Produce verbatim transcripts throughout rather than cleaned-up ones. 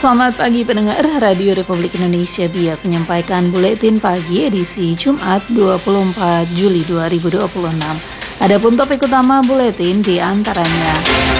Selamat pagi pendengar Radio Republik Indonesia. Biak menyampaikan buletin pagi edisi Jumat dua puluh empat Juli dua ribu dua puluh enam. Adapun topik utama buletin di antaranya: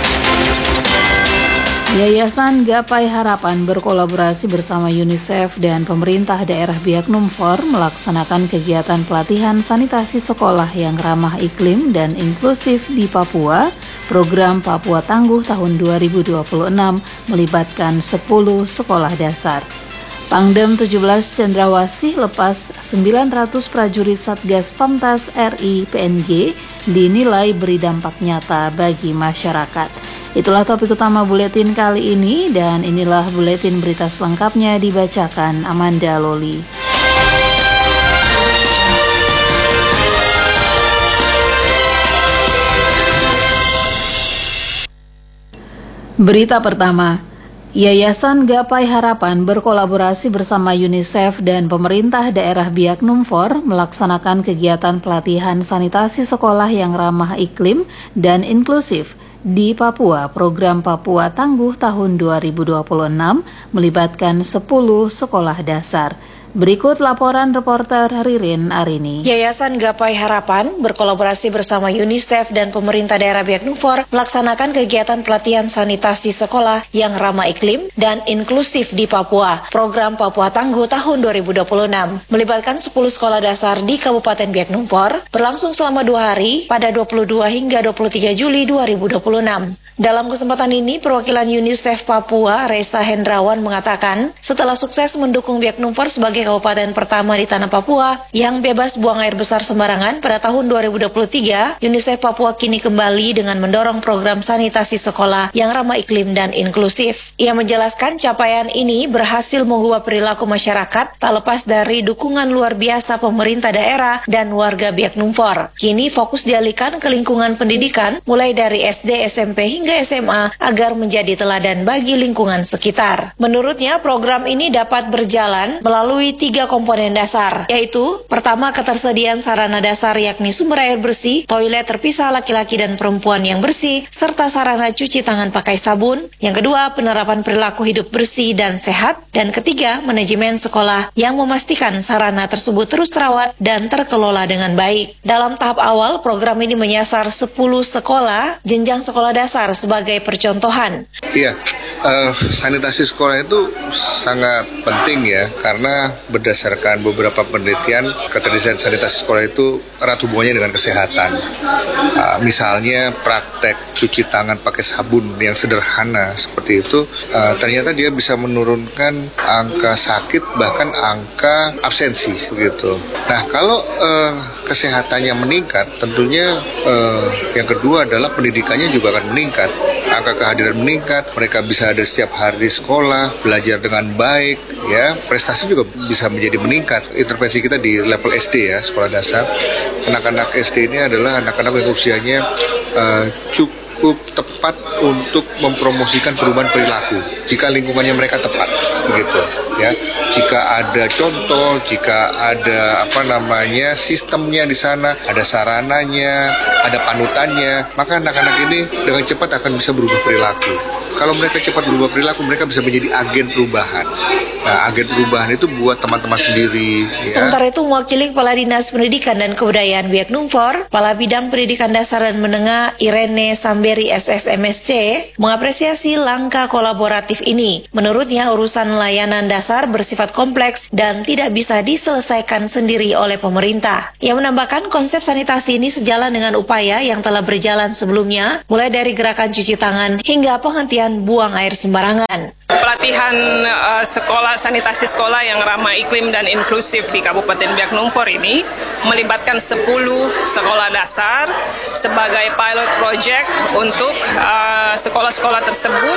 Yayasan Gapai Harapan berkolaborasi bersama UNICEF dan pemerintah daerah Biak Numfor melaksanakan kegiatan pelatihan sanitasi sekolah yang ramah iklim dan inklusif di Papua. Program Papua Tangguh tahun dua ribu dua puluh enam melibatkan sepuluh sekolah dasar. Pangdam tujuh belas Cendrawasih lepas sembilan ratus prajurit Satgas Pamtas R I P N G dinilai beri dampak nyata bagi masyarakat. Itulah topik utama buletin kali ini, dan inilah buletin berita selengkapnya dibacakan Amanda Loli. Berita pertama, Yayasan Gapai Harapan berkolaborasi bersama UNICEF dan pemerintah daerah Biak Numfor melaksanakan kegiatan pelatihan sanitasi sekolah yang ramah iklim dan inklusif di Papua. Program Papua Tangguh tahun dua ribu dua puluh enam melibatkan sepuluh sekolah dasar. Berikut laporan reporter Ririn Arini. Yayasan Gapai Harapan berkolaborasi bersama UNICEF dan pemerintah daerah Biak Numfor melaksanakan kegiatan pelatihan sanitasi sekolah yang ramah iklim dan inklusif di Papua. Program Papua Tangguh tahun dua ribu dua puluh enam melibatkan sepuluh sekolah dasar di Kabupaten Biak Numfor, berlangsung selama dua hari pada dua puluh dua hingga dua puluh tiga Juli dua ribu dua puluh enam. Dalam kesempatan ini, perwakilan UNICEF Papua, Reza Hendrawan, mengatakan setelah sukses mendukung Biak Numfor sebagai kabupaten pertama di tanah Papua yang bebas buang air besar sembarangan pada tahun dua ribu dua puluh tiga, UNICEF Papua kini kembali dengan mendorong program sanitasi sekolah yang ramah iklim dan inklusif. Ia menjelaskan capaian ini berhasil mengubah perilaku masyarakat tak lepas dari dukungan luar biasa pemerintah daerah dan warga Biak Numfor. Kini fokus dialihkan ke lingkungan pendidikan mulai dari S D, S M P hingga S M A agar menjadi teladan bagi lingkungan sekitar. Menurutnya, program ini dapat berjalan melalui tiga komponen dasar, yaitu pertama, ketersediaan sarana dasar yakni sumber air bersih, toilet terpisah laki-laki dan perempuan yang bersih, serta sarana cuci tangan pakai sabun. Yang kedua, penerapan perilaku hidup bersih dan sehat. Dan ketiga, manajemen sekolah yang memastikan sarana tersebut terus terawat dan terkelola dengan baik. Dalam tahap awal, program ini menyasar sepuluh sekolah jenjang sekolah dasar sebagai percontohan. Iya, uh, sanitasi sekolah itu sangat penting ya, karena berdasarkan beberapa penelitian, ketersediaan sanitasi sekolah itu erat hubungannya dengan kesehatan. Uh, misalnya praktek cuci tangan pakai sabun yang sederhana seperti itu, uh, ternyata dia bisa menurunkan angka sakit, bahkan angka absensi begitu. Nah, kalau uh, kesehatannya meningkat, tentunya uh, yang kedua adalah pendidikannya juga akan meningkat. Angka kehadiran meningkat, mereka bisa ada setiap hari di sekolah, belajar dengan baik, ya, prestasi juga bisa menjadi meningkat. Intervensi kita di level S D ya, sekolah dasar. Anak-anak S D ini adalah anak-anak yang usianya uh, cukup tepat untuk mempromosikan perubahan perilaku jika lingkungannya mereka tepat, begitu ya. Jika ada contoh, jika ada apa namanya sistemnya di sana, ada sarananya, ada panutannya, maka anak-anak ini dengan cepat akan bisa berubah perilaku. Kalau mereka cepat berubah perilaku, mereka bisa menjadi agen perubahan. Nah, agen perubahan itu buat teman-teman sendiri. Ya. Sementara itu, mewakili Kepala Dinas Pendidikan dan Kebudayaan Biak Numfor, Kepala Bidang Pendidikan Dasar dan Menengah Irene Samberi S S M S C, mengapresiasi langkah kolaboratif ini. Menurutnya, urusan layanan dasar bersifat kompleks dan tidak bisa diselesaikan sendiri oleh pemerintah. Ia menambahkan konsep sanitasi ini sejalan dengan upaya yang telah berjalan sebelumnya, mulai dari gerakan cuci tangan hingga penghentian buang air sembarangan. Pelatihan uh, sekolah sanitasi sekolah yang ramah iklim dan inklusif di Kabupaten Biak Numfor ini melibatkan sepuluh sekolah dasar sebagai pilot project untuk uh, sekolah-sekolah tersebut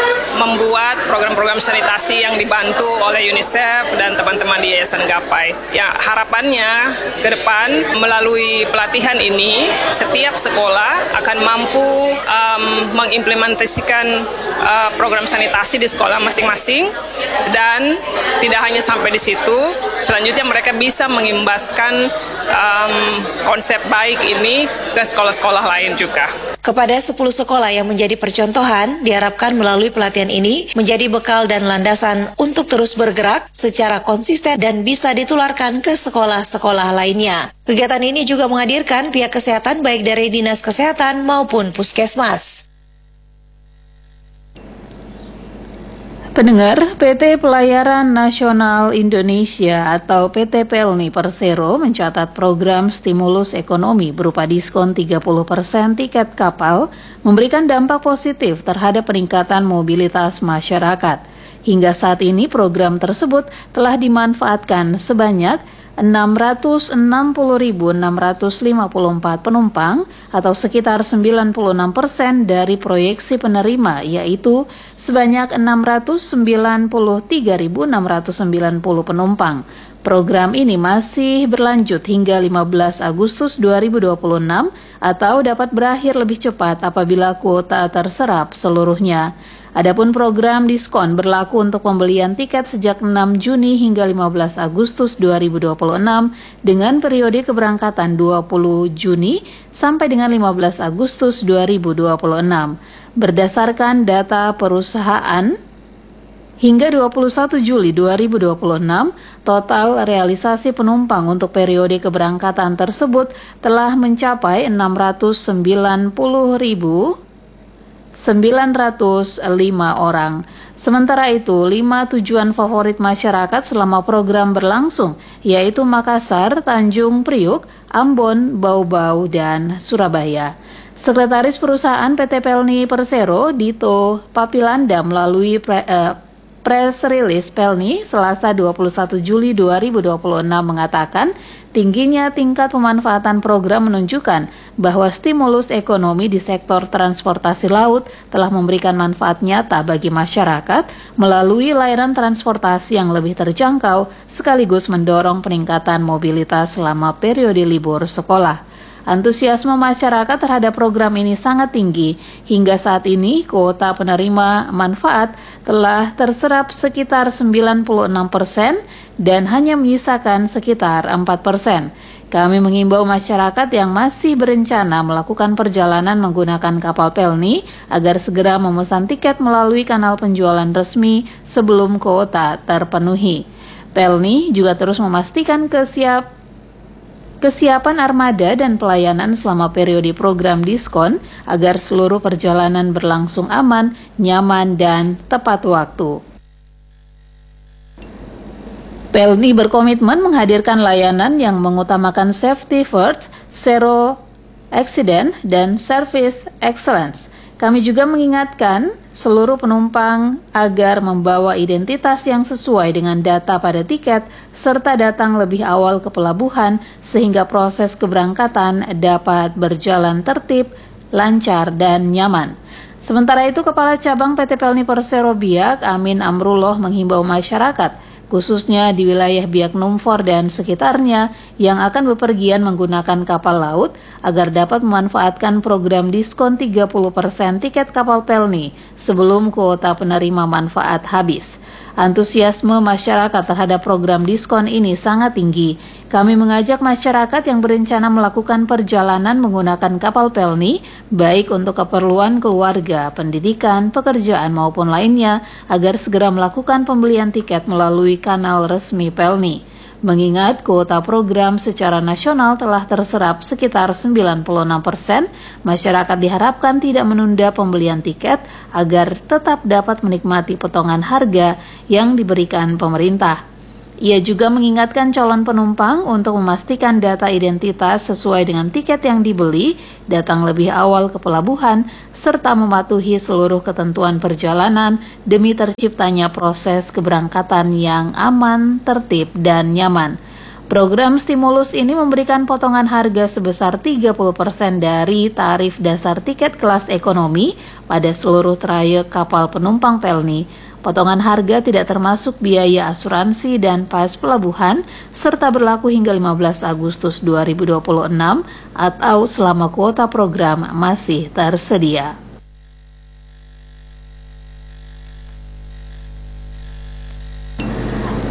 membuat program-program sanitasi yang dibantu oleh UNICEF dan teman-teman di Yayasan Gapai. Ya, harapannya ke depan melalui pelatihan ini setiap sekolah akan mampu um, mengimplementasikan uh, program sanitasi di sekolah masing-masing, dan tidak hanya sampai di situ, selanjutnya mereka bisa mengimbaskan um, konsep baik ini ke sekolah-sekolah lain juga. Kepada sepuluh sekolah yang menjadi percontohan, diharapkan melalui pelatihan ini menjadi bekal dan landasan untuk terus bergerak secara konsisten dan bisa ditularkan ke sekolah-sekolah lainnya. Kegiatan ini juga menghadirkan pihak kesehatan baik dari Dinas Kesehatan maupun Puskesmas. Pendengar, P T Pelayaran Nasional Indonesia atau P T Pelni Persero mencatat program stimulus ekonomi berupa diskon tiga puluh persen tiket kapal memberikan dampak positif terhadap peningkatan mobilitas masyarakat. Hingga saat ini program tersebut telah dimanfaatkan sebanyak enam ratus enam puluh ribu enam ratus lima puluh empat penumpang atau sekitar sembilan puluh enam persen dari proyeksi penerima, yaitu sebanyak enam ratus sembilan puluh tiga ribu enam ratus sembilan puluh penumpang. Program ini masih berlanjut hingga lima belas Agustus dua ribu dua puluh enam atau dapat berakhir lebih cepat apabila kuota terserap seluruhnya. Adapun program diskon berlaku untuk pembelian tiket sejak enam Juni hingga lima belas Agustus dua ribu dua puluh enam dengan periode keberangkatan dua puluh Juni sampai dengan lima belas Agustus dua ribu dua puluh enam. Berdasarkan data perusahaan, hingga dua puluh satu Juli dua ribu dua puluh enam, total realisasi penumpang untuk periode keberangkatan tersebut telah mencapai enam ratus sembilan puluh ribu sembilan ratus lima orang. Sementara itu, lima tujuan favorit masyarakat selama program berlangsung, yaitu Makassar, Tanjung Priuk, Ambon, Bau-Bau, dan Surabaya. Sekretaris Perusahaan P T Pelni Persero, Dito Papilanda, melalui pre, eh, press release Pelni Selasa dua puluh satu Juli dua ribu dua puluh enam mengatakan, tingginya tingkat pemanfaatan program menunjukkan bahwa stimulus ekonomi di sektor transportasi laut telah memberikan manfaat nyata bagi masyarakat melalui layanan transportasi yang lebih terjangkau sekaligus mendorong peningkatan mobilitas selama periode libur sekolah. Antusiasme masyarakat terhadap program ini sangat tinggi. Hingga saat ini, kuota penerima manfaat telah terserap sekitar sembilan puluh enam persen dan hanya menyisakan sekitar empat persen. Kami mengimbau masyarakat yang masih berencana melakukan perjalanan menggunakan kapal Pelni agar segera memesan tiket melalui kanal penjualan resmi sebelum kuota terpenuhi. Pelni juga terus memastikan kesiap Kesiapan armada dan pelayanan selama periode program diskon agar seluruh perjalanan berlangsung aman, nyaman, dan tepat waktu. Pelni berkomitmen menghadirkan layanan yang mengutamakan safety first, zero accident, dan service excellence. Kami juga mengingatkan seluruh penumpang agar membawa identitas yang sesuai dengan data pada tiket serta datang lebih awal ke pelabuhan sehingga proses keberangkatan dapat berjalan tertib, lancar, dan nyaman. Sementara itu, Kepala Cabang P T Pelni Persero Biak, Amin Amrullah, menghimbau masyarakat khususnya di wilayah Biak Numfor dan sekitarnya yang akan bepergian menggunakan kapal laut agar dapat memanfaatkan program diskon tiga puluh persen tiket kapal Pelni sebelum kuota penerima manfaat habis. Antusiasme masyarakat terhadap program diskon ini sangat tinggi. Kami mengajak masyarakat yang berencana melakukan perjalanan menggunakan kapal Pelni, baik untuk keperluan keluarga, pendidikan, pekerjaan maupun lainnya, agar segera melakukan pembelian tiket melalui kanal resmi Pelni. Mengingat kuota program secara nasional telah terserap sekitar sembilan puluh enam persen, masyarakat diharapkan tidak menunda pembelian tiket agar tetap dapat menikmati potongan harga yang diberikan pemerintah. Ia juga mengingatkan calon penumpang untuk memastikan data identitas sesuai dengan tiket yang dibeli, datang lebih awal ke pelabuhan, serta mematuhi seluruh ketentuan perjalanan demi terciptanya proses keberangkatan yang aman, tertib, dan nyaman. Program stimulus ini memberikan potongan harga sebesar tiga puluh persen dari tarif dasar tiket kelas ekonomi pada seluruh trayek kapal penumpang Pelni. Potongan harga tidak termasuk biaya asuransi dan pas pelabuhan, serta berlaku hingga lima belas Agustus dua ribu dua puluh enam atau selama kuota program masih tersedia.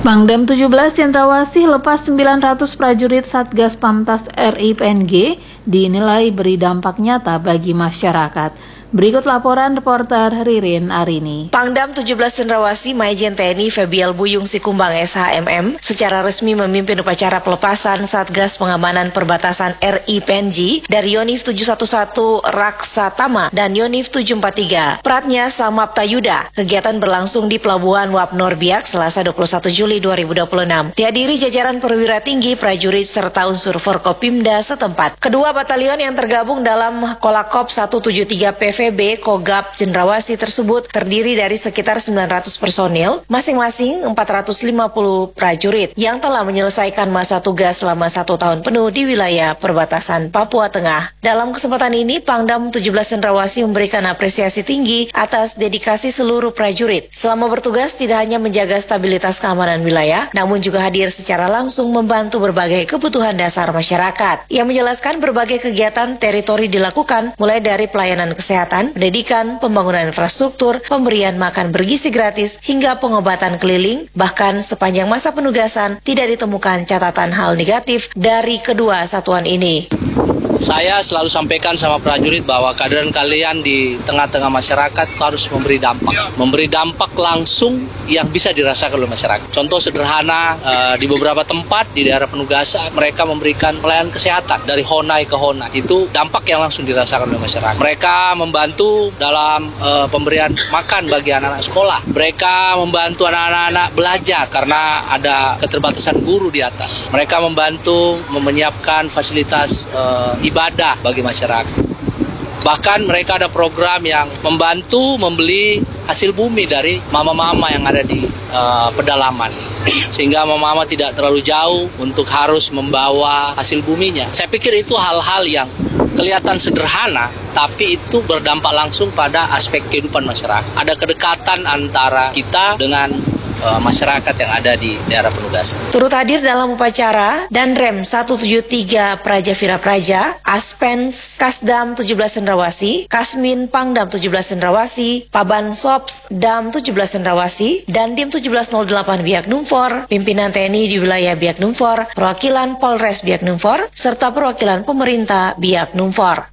Pangdam tujuh belas Cendrawasih lepas sembilan ratus prajurit Satgas Pamtas R I P N G dinilai beri dampak nyata bagi masyarakat. Berikut laporan reporter Ririn Arini. Pangdam tujuh belas Cendrawasih Maijen T N I Febial Buyung Sikumbang S H M M secara resmi memimpin upacara pelepasan Satgas Pengamanan Perbatasan R I P N G dari Yonif tujuh satu satu Raksatama dan Yonif tujuh empat tiga. Pratnya Samapta Yuda. Kegiatan berlangsung di Pelabuhan Wap Norbiak Selasa dua puluh satu Juli dua ribu dua puluh enam. Dihadiri jajaran perwira tinggi, prajurit serta unsur Forkopimda setempat. Kedua batalion yang tergabung dalam Kolakop seratus tujuh puluh tiga P V B Kogab Cendrawasih tersebut terdiri dari sekitar sembilan ratus personil, masing-masing empat ratus lima puluh prajurit yang telah menyelesaikan masa tugas selama satu tahun penuh di wilayah perbatasan Papua Tengah. Dalam kesempatan ini, Pangdam tujuh belas Cendrawasih memberikan apresiasi tinggi atas dedikasi seluruh prajurit. Selama bertugas tidak hanya menjaga stabilitas keamanan wilayah, namun juga hadir secara langsung membantu berbagai kebutuhan dasar masyarakat. Ia menjelaskan berbagai kegiatan teritori dilakukan, mulai dari pelayanan kesehatan, pendidikan, pembangunan infrastruktur, pemberian makan bergizi gratis, hingga pengobatan keliling. Bahkan sepanjang masa penugasan tidak ditemukan catatan hal negatif dari kedua satuan ini. Saya selalu sampaikan sama prajurit bahwa kehadiran kalian di tengah-tengah masyarakat harus memberi dampak. Memberi dampak langsung yang bisa dirasakan oleh masyarakat. Contoh sederhana, uh, di beberapa tempat di daerah penugasan, mereka memberikan pelayanan kesehatan dari Honai ke Honai. Itu dampak yang langsung dirasakan oleh masyarakat. Mereka membantu dalam uh, pemberian makan bagi anak-anak sekolah. Mereka membantu anak-anak belajar karena ada keterbatasan guru di atas. Mereka membantu menyiapkan fasilitas uh, ibadah bagi masyarakat. Bahkan mereka ada program yang membantu membeli hasil bumi dari mama-mama yang ada di uh, pedalaman. Sehingga mama-mama tidak terlalu jauh untuk harus membawa hasil buminya. Saya pikir itu hal-hal yang kelihatan sederhana, tapi itu berdampak langsung pada aspek kehidupan masyarakat. Ada kedekatan antara kita dengan uh, masyarakat yang ada di daerah penugasan. Turut hadir dalam upacara Danrem seratus tujuh puluh tiga Praja Vira Praja, Aspens Kasdam tujuh belas Cendrawasih, Kasmin Pangdam tujuh belas Cendrawasih, Paban Sops Dam tujuh belas Cendrawasih, dan Dim tujuh belas nol delapan Biak Numfor, pimpinan T N I di wilayah Biak Numfor, perwakilan Polres Biak Numfor, serta perwakilan pemerintah Biak Numfor.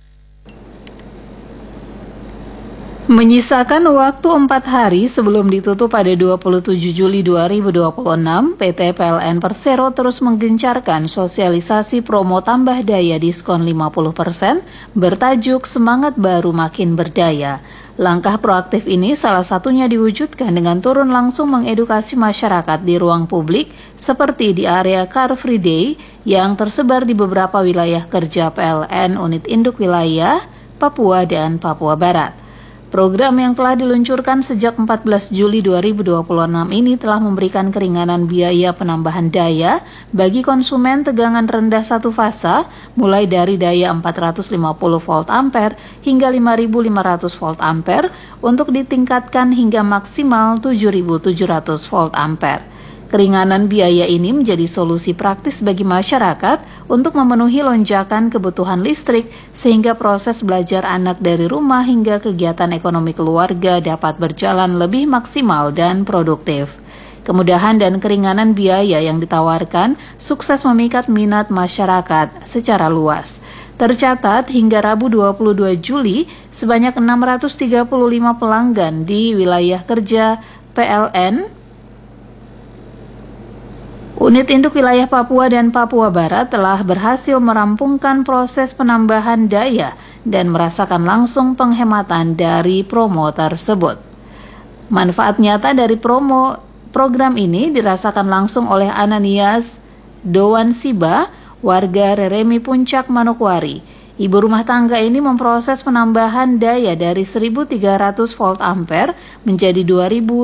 Menyisakan waktu empat hari sebelum ditutup pada dua puluh tujuh Juli dua ribu dua puluh enam, P T P L N Persero terus menggencarkan sosialisasi promo tambah daya diskon lima puluh persen bertajuk Semangat Baru Makin Berdaya. Langkah proaktif ini salah satunya diwujudkan dengan turun langsung mengedukasi masyarakat di ruang publik seperti di area Car Free Day yang tersebar di beberapa wilayah kerja P L N Unit Induk Wilayah, Papua dan Papua Barat. Program yang telah diluncurkan sejak empat belas Juli dua ribu dua puluh enam ini telah memberikan keringanan biaya penambahan daya bagi konsumen tegangan rendah satu fasa mulai dari daya empat ratus lima puluh volt ampere hingga lima ribu lima ratus volt ampere untuk ditingkatkan hingga maksimal tujuh ribu tujuh ratus volt ampere. Keringanan biaya ini menjadi solusi praktis bagi masyarakat untuk memenuhi lonjakan kebutuhan listrik sehingga proses belajar anak dari rumah hingga kegiatan ekonomi keluarga dapat berjalan lebih maksimal dan produktif. Kemudahan dan keringanan biaya yang ditawarkan sukses memikat minat masyarakat secara luas. Tercatat hingga Rabu dua puluh dua Juli sebanyak enam ratus tiga puluh lima pelanggan di wilayah kerja P L N Unit Induk Wilayah Papua dan Papua Barat telah berhasil merampungkan proses penambahan daya dan merasakan langsung penghematan dari promo tersebut. Manfaat nyata dari promo program ini dirasakan langsung oleh Ananias Doan Siba, warga Reremi Puncak, Manokwari. Ibu rumah tangga ini memproses penambahan daya dari seribu tiga ratus volt ampere menjadi dua ribu